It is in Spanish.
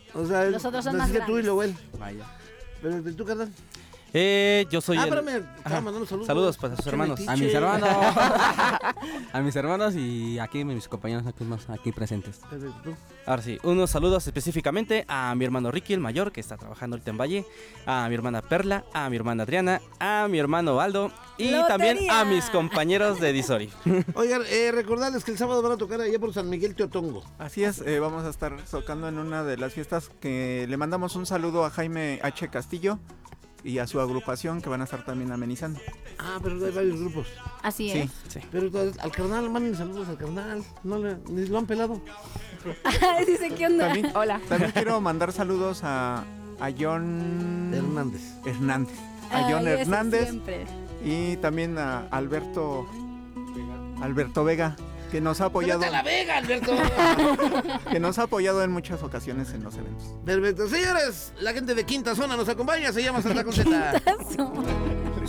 O sea, Los otros son más naciste tú y grandes. luego él. Vaya. Pero ¿y tú, carnal? Yo soy espérame, Ajá. estaba mandando saludos. Saludos pues, a sus Qué hermanos. metiche. A mis hermanos. A mis hermanos y aquí mis compañeros aquí presentes. Perfecto, tú. Ahora sí, unos saludos específicamente a mi hermano Ricky, el mayor, que está trabajando ahorita en Valle, a mi hermana Perla, a mi hermana Adriana, a mi hermano Aldo y ¡Lotería! también a mis compañeros de Disori. Oigan, recordarles que el sábado van a tocar allá por San Miguel Teotongo. Así es, vamos a estar tocando en una de las fiestas que le mandamos un saludo a Jaime H. Castillo y a su agrupación que van a estar también amenizando. Ah, pero hay varios grupos. Así Sí. es. Sí. Pero entonces, al carnal, manden saludos al carnal. Ni lo han pelado. Dice, ¿qué onda? También, Hola. también quiero mandar saludos a John Hernández. Hernández. A Ay, John ese Hernández siempre. y también a Alberto Vega, que nos ha apoyado. ¡Vete a la Vega, Alberto! Que nos ha apoyado en muchas ocasiones en los eventos. Perfecto. Señores, la gente de Quinta Zona nos acompaña. Se llama Santa Conceta. Tazo.